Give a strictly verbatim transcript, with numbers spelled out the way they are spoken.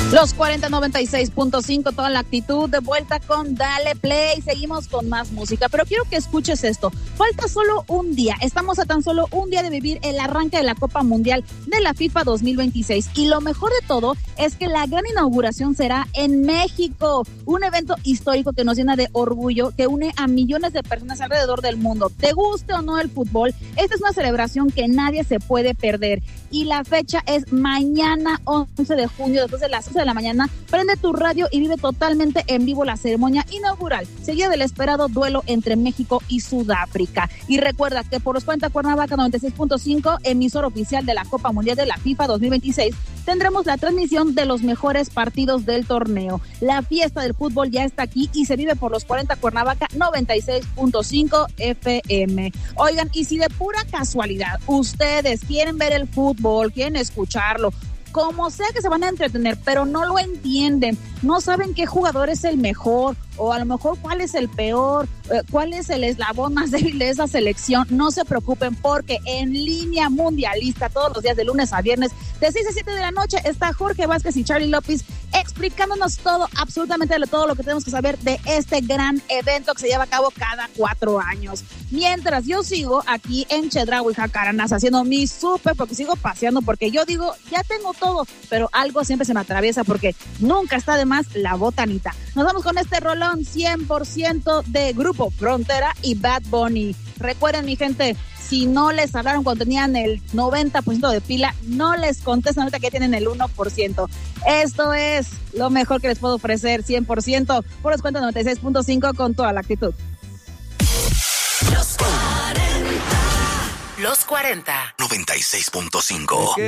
Los cuarenta noventa y seis punto cinco, toda la actitud, de vuelta con Dale Play. Seguimos con más música, pero quiero que escuches esto. Falta solo un día, estamos a tan solo un día de vivir el arranque de la Copa Mundial de la FIFA dos mil veintiséis. Y lo mejor de todo es que la gran inauguración será en México. Un evento histórico que nos llena de orgullo, que une a millones de personas alrededor del mundo. Te guste o no el fútbol, esta es una celebración que nadie se puede perder. Y la fecha es mañana once de junio, después de las once de la mañana. Prende tu radio y vive totalmente en vivo la ceremonia inaugural, seguida del esperado duelo entre México y Sudáfrica. Y recuerda que por los cuarenta Cuernavaca noventa y seis punto cinco, emisor oficial de la Copa Mundial de la FIFA dos mil veintiséis, tendremos la transmisión de los mejores partidos del torneo. La fiesta del fútbol ya está aquí y se vive por los cuarenta Cuernavaca noventa y seis punto cinco F M. Oigan, y si de pura casualidad ustedes quieren ver el fútbol, quieren escucharlo, como sea que se van a entretener, pero no lo entienden, no saben qué jugador es el mejor, o a lo mejor cuál es el peor, eh, cuál es el eslabón más débil de esa selección, no se preocupen, porque en Línea Mundialista, todos los días de lunes a viernes, de seis a siete de la noche, está Jorge Vázquez y Charlie López explicándonos todo, absolutamente todo lo que tenemos que saber de este gran evento que se lleva a cabo cada cuatro años. Mientras yo sigo aquí en Chedraui, Jacarandas, haciendo mi súper, porque sigo paseando, porque yo digo, ya tengo todo, pero algo siempre se me atraviesa, porque nunca está de más la botanita. Nos vamos con este rolón cien por ciento de Grupo Frontera y Bad Bunny. Recuerden, mi gente, si no les hablaron cuando tenían el noventa por ciento de pila, no les contesten ahorita que tienen el uno por ciento. Esto es lo mejor que les puedo ofrecer, cien por ciento, por los cuentos noventa y seis punto cinco con toda la actitud. Los cuarenta. Los cuarenta. noventa y seis punto cinco.